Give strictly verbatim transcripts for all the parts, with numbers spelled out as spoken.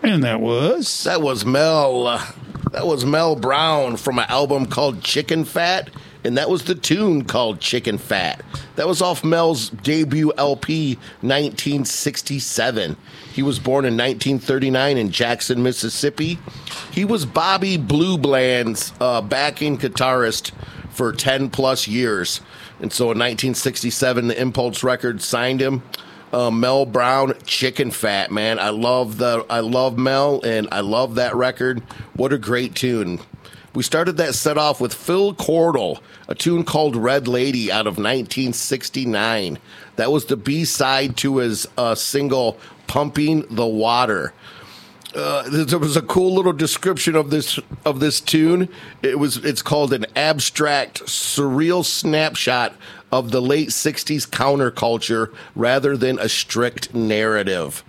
And that was? That was Mel. Uh, that was Mel Brown from an album called Chicken Fat, and that was the tune called Chicken Fat. That was off Mel's debut L P, nineteen sixty-seven. He was born in nineteen thirty-nine in Jackson, Mississippi. He was Bobby Blue Bland's uh, backing guitarist for ten plus years. And so in nineteen sixty-seven, the Impulse Records signed him. Uh, Mel Brown, Chicken Fat, man. I love the I love Mel, and I love that record. What a great tune. We started that set off with Phil Cordell, a tune called Red Lady out of nineteen sixty-nine. That was the B-side to his uh, single, Pumping the Water. Uh, there was a cool little description of this of this tune. It was it's called an abstract, surreal snapshot of the late sixties counterculture rather than a strict narrative.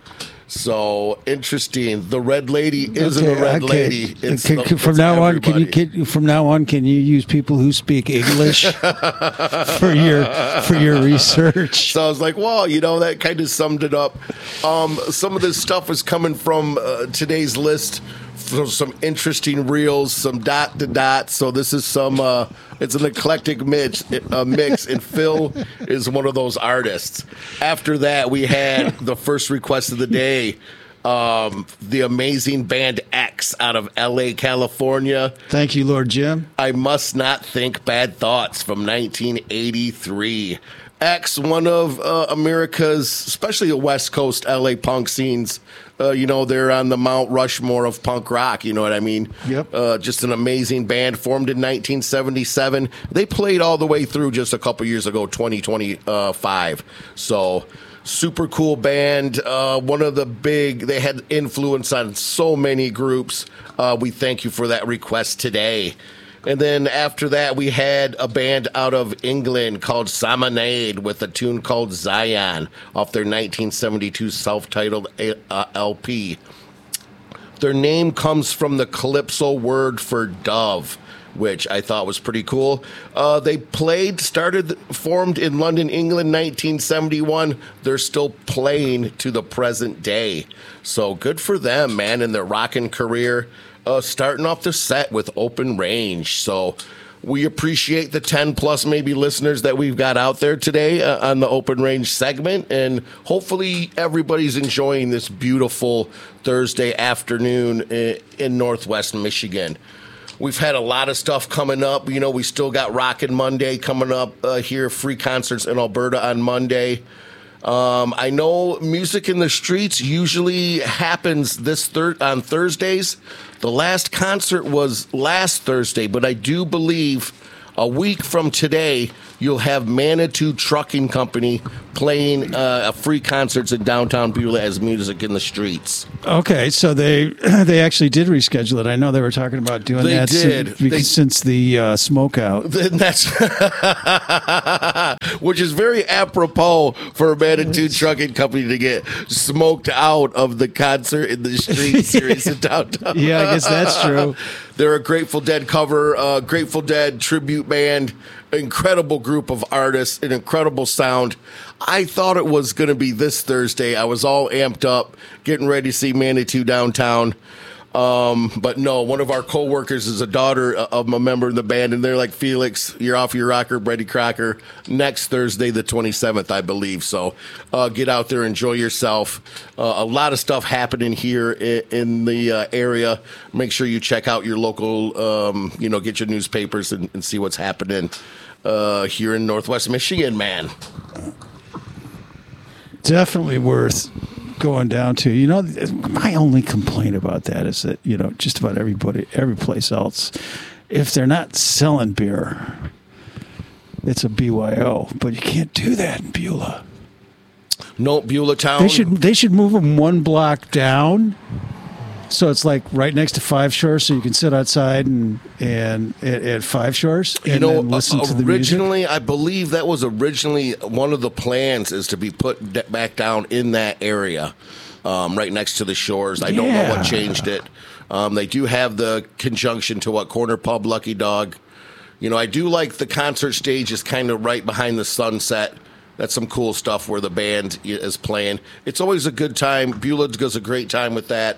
So interesting. The Red Lady isn't Okay, a red okay. lady. It's Can- the- can- from it's now on, can you everybody. can, from now on can you use people who speak English for your for your research? So I was like, well, you know, that kind of summed it up. Um, some of this stuff is coming from uh, today's list. So some interesting reels, some dot to dot. So this is some, uh, it's an eclectic mix, uh, mix, and Phil is one of those artists. After that, we had the first request of the day, um, the amazing band X out of L A, California. Thank you, Lord Jim. I Must Not Think Bad Thoughts from nineteen eighty-three. X, one of uh, America's, especially the West Coast L A punk scenes. Uh, you know, they're on the Mount Rushmore of punk rock. You know what I mean? Yep. Uh, just an amazing band formed in nineteen seventy-seven. They played all the way through just a couple years ago, twenty twenty-five. So super cool band. Uh, one of the big, they had influence on so many groups. Uh, we thank you for that request today. And then after that, we had a band out of England called Samanade with a tune called Zion off their nineteen seventy-two self-titled uh, L P. Their name comes from the Calypso word for dove, which I thought was pretty cool. Uh, they played, started, formed in London, England, nineteen seventy-one. They're still playing to the present day. So good for them, man, in their rockin' career. Uh, starting off the set with Open Range. So we appreciate the ten plus maybe listeners that we've got out there today uh, on the Open Range segment. And hopefully everybody's enjoying this beautiful Thursday afternoon in, in Northwest Michigan. We've had a lot of stuff coming up. You know, we still got Rockin' Monday coming up uh, here, free concerts in Alberta on Monday. Um, I know Music in the Streets usually happens this thir- on Thursdays. The last concert was last Thursday, but I do believe a week from today, you'll have Manitou Trucking Company playing uh, a free concerts in downtown Beulah as Music in the Streets. Okay, so they they actually did reschedule it. I know they were talking about doing They that did. Since, because, They- since the uh, smoke out. Then that's which is very apropos for a Manitou Trucking Company to get smoked out of the concert in the street series in downtown. Yeah, I guess that's true. They're a Grateful Dead cover, uh, Grateful Dead tribute band, incredible group of artists, an incredible sound. I thought it was going to be this Thursday. I was all amped up, getting ready to see Manitou downtown. Um, but no, one of our coworkers is a daughter of a member of the band, and they're like, Felix, you're off your rocker, Brady Crocker, next Thursday, the twenty-seventh, I believe. So uh, get out there, enjoy yourself. Uh, a lot of stuff happening here in, in the uh, area. Make sure you check out your local, um, you know, get your newspapers and, and see what's happening uh, here in Northwest Michigan, man. Definitely worth going down to. You know, my only complaint about that is that, you know, just about everybody, every place else, if they're not selling beer, it's a B Y O. But you can't do that in Beulah. No, Beulah Town. They should they should move them one block down, so it's like right next to Five Shores, so you can sit outside and and at, at Five Shores and You know, then listen uh, to the music. originally, I believe that was originally one of the plans is to be put d- back down in that area, um, right next to the shores. I don't know Yeah. what changed it. Um, they do have the conjunction to what Corner Pub, Lucky Dog. You know, I do like the concert stage is kind of right behind the sunset. That's some cool stuff where the band is playing. It's always a good time. Beulah does a great time with that.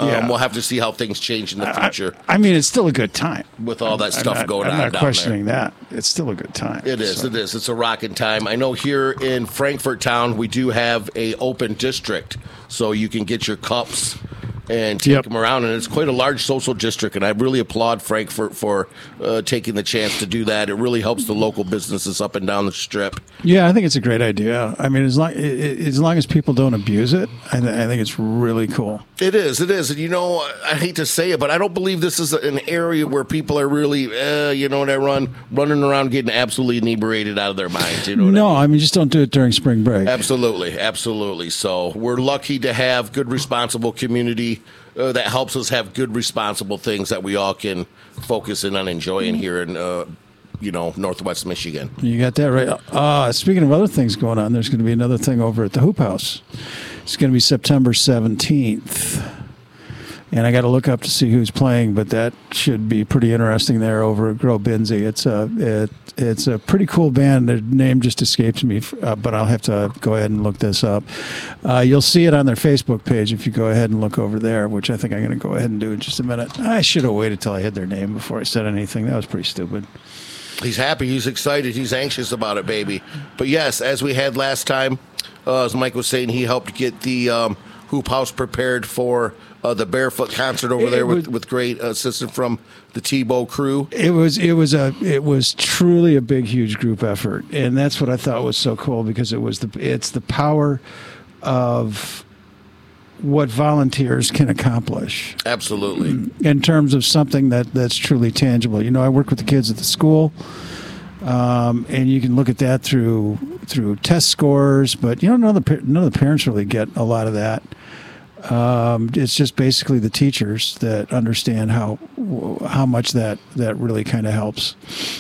Um, Yeah. We'll have to see how things change in the future I, I mean, it's still a good time with all that I'm stuff not, going I'm on not down questioning there. that. It's still a good time. It is. so. It is. It's a rocking time. I know here in Frankfort Town we do have a open district, so you can get your cups and take Yep. them around, and it's quite a large social district. And I really applaud Frankfort for uh, taking the chance to do that. It really helps the local businesses up and down the strip. Yeah, I think it's a great idea. I mean, as long as long as people don't abuse it, I, th- I think it's really cool. It is. It is. And you know, I hate to say it, but I don't believe this is an area where people are really, uh, you know, what I run running around getting absolutely inebriated out of their minds. You know what I No, mean? I mean, just don't do it during spring break. Absolutely, absolutely. So we're lucky to have good, responsible community uh, that helps us have good, responsible things that we all can focus in on enjoying here in, uh, you know, Northwest Michigan. You got that right. Uh, speaking of other things going on, there's going to be another thing over at the Hoop House. It's going to be September seventeenth. And I got to look up to see who's playing, but that should be pretty interesting there over at Grow Binzi. It's a it, it's a pretty cool band. Their name just escapes me, uh, but I'll have to go ahead and look this up. Uh, you'll see it on their Facebook page if you go ahead and look over there, which I think I'm going to go ahead and do in just a minute. I should have waited till I had their name before I said anything. That was pretty stupid. He's happy. He's excited. He's anxious about it, baby. But yes, as we had last time, uh, as Mike was saying, he helped get the um, Hoop House prepared for uh, the Barefoot concert over It there with, was- with great assistance from the Tebow crew. It was it was a it was truly a big, huge group effort, and that's what I thought was so cool because it was the it's the power of what volunteers can accomplish Absolutely. in terms of something that, that's truly tangible. You know, I work with the kids at the school, um, and you can look at that through through test scores, but you know, none of the pa- none of the parents really get a lot of that. Um, it's just basically the teachers that understand how how much that that really kind of helps.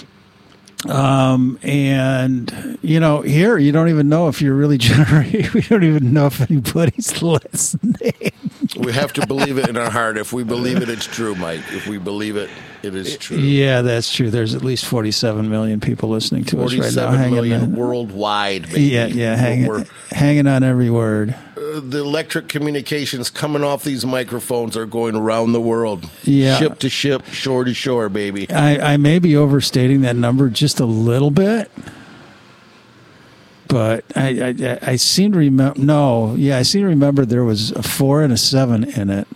Um, and you know, here you don't even know if you're really generating. We don't even know if anybody's listening. We have to believe it in our heart. If we believe it, it's true, Mike. If we believe it, it is true. Yeah, that's true. There's at least forty-seven million people listening to us right now. forty-seven Hanging million on, worldwide, baby. yeah, yeah, hanging, We're- hanging on every word. uh, the electric communications coming off these microphones are going around the world. Yeah. Ship to ship, shore to shore, baby. I, I may be overstating that number just a little bit, but I, I, I seem to remember. No, yeah, I seem to remember there was a four and a seven in it.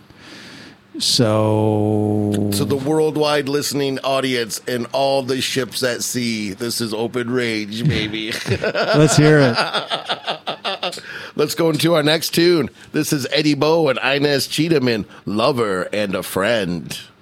So, To the worldwide listening audience and all the ships at sea, this is Open Rage, baby. let's hear it. Let's go into our next tune. This is Eddie Bo and Inez Cheatham in Lover and a Friend.